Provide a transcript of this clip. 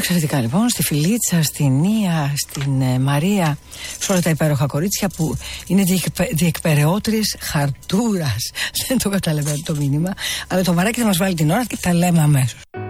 εξαιρετικά λοιπόν στη Φιλίτσα, στη Νία, στην Μαρία, σε όλα τα υπέροχα κορίτσια που είναι διεκπεραιότρες χαρτούρας. Δεν το καταλαβαίνω το μήνυμα, αλλά το Μαράκι θα μας βάλει την ώρα και τα λέμε αμέσως.